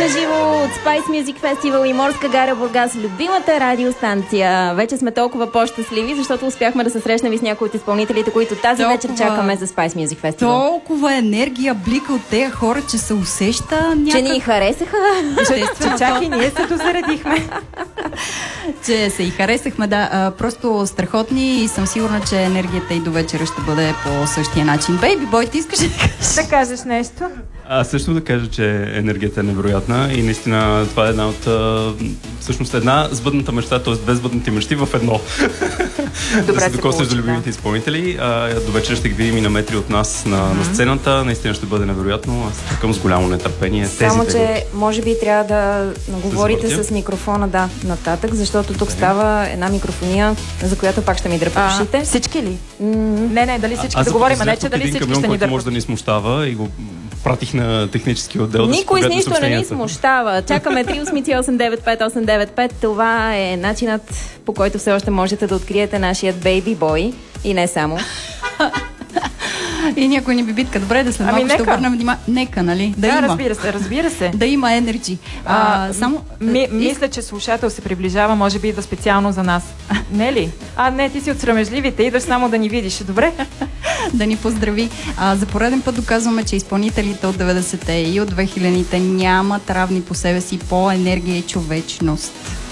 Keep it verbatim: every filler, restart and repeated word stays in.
на живо от Spice Music Festival и Морска гара Бургас, любимата радиостанция. Вече сме толкова по-щастливи, защото успяхме да се срещнем и с някои от изпълнителите, които тази толкова, вечер чакаме за Spice Music Festival. Толкова енергия блика от тези хора, че се усеща някак... Че ни харесаха. Че чак и ние се дозаредихме. Че се и харесахме, да. А, просто страхотни и съм сигурна, че енергията и до вечера ще бъде по същия начин. Бейби бой, ти искаш да кажеш? Да кажеш нещо? Аз също да кажа, че енергията е невероятна и наистина това е една от... всъщност една сбъдната мечта, т.е. две сбъднати мечти в едно. Добре, да се докоснеш получи, до любимите да. изпълнители. До вечера ще ги видим и на метри от нас на, mm-hmm. на сцената. Наистина ще бъде невероятно. Аз чакам с голямо нетърпение. Само, тези че може би трябва да говорите с микрофона, да, нататък, защото тук okay. става една микрофония, за която пак ще ми дръпа ушите. Всички ли? Mm-hmm. Не, не, дали всички а, да говорим, а не, че дали всички ще ни дърпат. Може да ни смущава и го пратих на технически отдел. Никой да с нищо не ни смущава. Чакаме три осем осем девет пет осем девет пет. Това е начинът, по който все още можете да откриете нашият Baby Boy. И не само. И някой ни би битка. Добре, да след малко ами, ще обърнем внимание. Нека, нали? Да, да има. разбира се, разбира се. Да има енерджи. А, а, само... Ми, мисля, че слушател се приближава, може би да специално за нас. Не ли? А, не, ти си от срамежливите, идваш само да ни видиш. Добре? Да ни поздрави. А, за пореден път доказваме, че изпълнителите от деветдесетте и от две хилядните нямат равни по себе си по енергия и човечност.